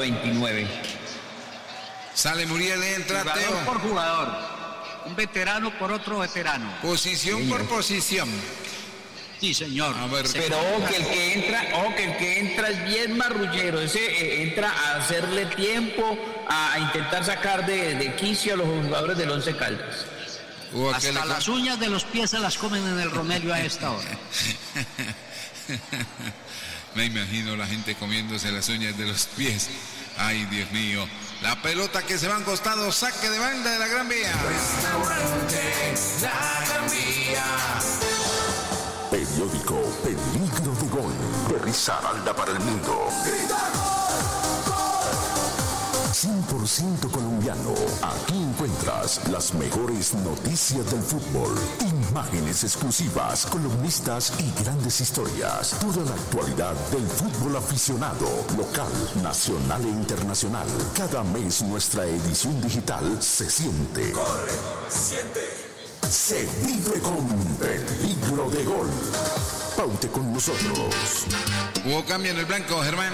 29. Sale Muriel, entra jugador Teo. por jugador, un veterano por otro veterano. Posición por posición. Sí, señor. A ver, Pero ojo que el que entra es bien marrullero, ese entra a hacerle tiempo, a intentar sacar de quicio a los jugadores del Once Caldas. Hasta las uñas de los pies se las comen en el Romelio a esta hora. Me imagino la gente comiéndose las uñas de los pies. Ay, Dios mío. La pelota que se va a un costado, saque de banda de la Gran Vía. Restaurante La Gran Vía. Periódico Peligro de Gol. De Risaralda para el mundo. ¡Grita gol! ¡Gol! 100% colombiano. Aquí encuentras las mejores noticias del fútbol, imágenes exclusivas, columnistas y grandes historias. Toda la actualidad del fútbol aficionado, local, nacional e internacional. Cada mes nuestra edición digital se siente. Corre, siente. Se vive con Peligro de Gol. Paute con nosotros. Hubo cambio en el blanco, Germán.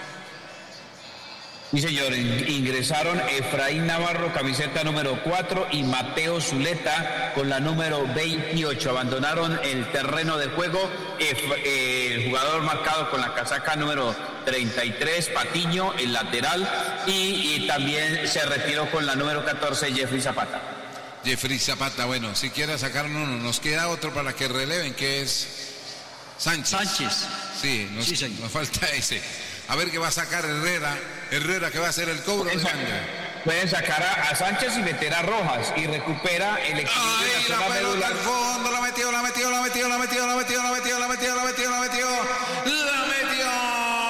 Sí, señor, ingresaron Efraín Navarro, camiseta número 4, y Mateo Zuleta con la número 28. Abandonaron el terreno de juego el jugador marcado con la casaca número 33, Patiño, el lateral, y también se retiró con la número 14, Jeffrey Zapata. Jeffrey Zapata, bueno, si quiera sacar uno, nos queda otro para que releven, que es Sánchez. Sí, nos falta ese. A ver qué va a sacar Herrera que va a hacer el cobro de banda. Pueden sacar a Sánchez y meter a Rojas y recupera el equilibrio de la zona medular. Al fondo, la metió.